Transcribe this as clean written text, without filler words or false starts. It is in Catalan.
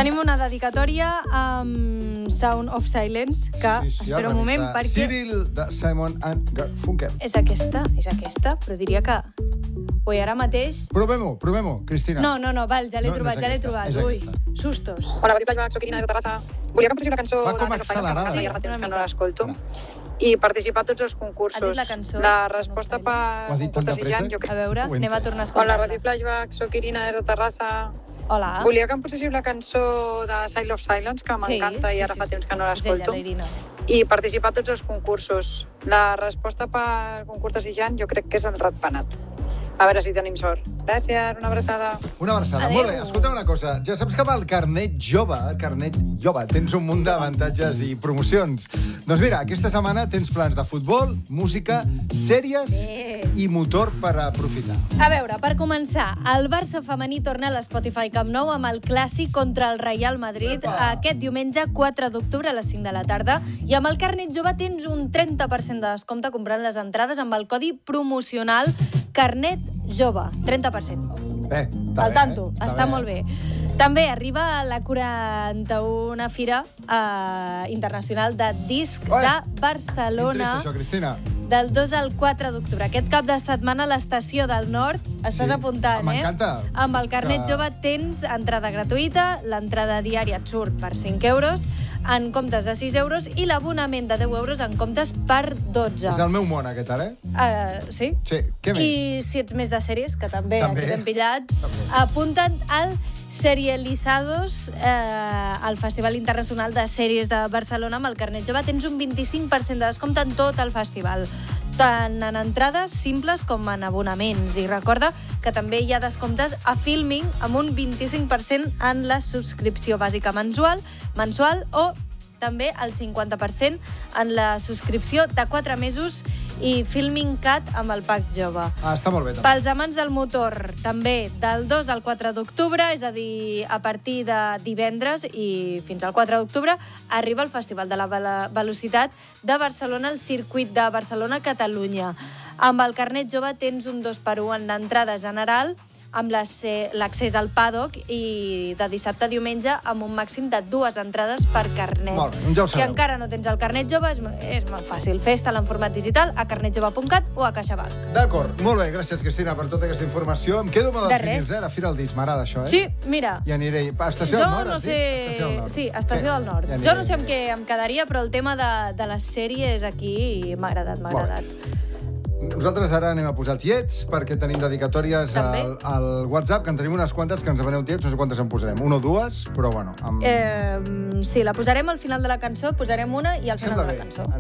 Tenim una dedicatòria amb Sound of Silence, que espera un moment perquè... Cyril de Simon and Garfunkel. És aquesta, però diria que... Ui, ara mateix... Provem-ho, Cristina. No, val, ja l'he trobat. Ui, sustos. Hola, Petit Platja, soc Irina de Terrassa. Volia que em fessis una cançó... Va com accelerada. Sí, ara fa temps que no l'escolto. I participar a tots els concursos. Ha dit la cançó? La resposta per concurs de Sijan, jo crec. A veure, anem a tornar a escoltar-la. Hola, Ràdio Flashback, soc Irina des de Terrassa. Hola. Volia que em posséssiu la cançó de Sound of Silence, que m'encanta i ara fa temps que no l'escolto. I participar a tots els concursos. La resposta per concurs de Sijan jo crec que és el ratpenat. A veure si tenim sort. Gràcies, una abraçada. Una abraçada. Adéu. Molt bé, escolta una cosa. Ja saps que amb el carnet jove tens un munt d'avantatges i promocions. Doncs mira, aquesta setmana tens plans de futbol, música, sèries i motor per aprofitar. A veure, per començar, el Barça femení torna a l'Spotify Camp Nou amb el clàssic contra el Real Madrid aquest diumenge 4 d'octubre a les 5 de la tarda. I amb el carnet jove tens un 30% de descompte comprant les entrades amb el codi promocional carnet jove, 30%. Bé, al tanto, està molt bé. També arriba la 41a Fira Internacional de Disc de Barcelona. M'interessa això, Cristina. Del 2 al 4 d'octubre. Aquest cap de setmana a l'Estació del Nord. Estàs apuntant, m'encanta. Amb el carnet jove tens entrada gratuïta, l'entrada diària et surt per 5 euros, en comptes de 6 euros, i l'abonament de 10 euros en comptes per 12. És el meu món, aquest, ara, Sí. Sí, què més? I si ets més de sèries, que també ens hem pillat, apunta't al Serializados, al Festival Internacional de Sèries de Barcelona. Amb el carnet jove tens un 25% de descompte en tot el festival, tant en entrades simples com en abonaments. I recorda que també hi ha descomptes a Filming amb un 25% en la subscripció bàsica mensual o també el 50% en la subscripció de 4 mesos i Filming Cat amb el pack jove. Està molt bé, també. Pels amants del motor, també del 2 al 4 d'octubre, és a dir, a partir de divendres i fins al 4 d'octubre, arriba el Festival de la Velocitat de Barcelona al circuit de Barcelona-Catalunya. Amb el carnet jove tens un 2x1 en l'entrada general, amb l'accés al paddock, i de dissabte a diumenge amb un màxim de 2 entrades per carnet. Molt bé, ja ho sabeu. Si encara no tens el carnet jove, és molt fàcil. Fes-te'l en format digital a carnetjove.cat o a CaixaBank. D'acord, molt bé, gràcies, Cristina, per tota aquesta informació. Em quedo amb els finis, la Fira del Disc, m'agrada això, Sí, mira. I aniré a Estació del Nord, has dit? Estació del Nord. Sí, Estació del Nord. Jo no sé amb què em quedaria, però el tema de les sèries aquí m'ha agradat. Nosaltres ara anem a posar tiets, perquè tenim dedicatòries al WhatsApp, que en tenim unes quantes que ens veneu tiets, no sé quantes en posarem. Una o dues, però bueno. Sí, la posarem al final de la cançó, posarem una i al final de la cançó.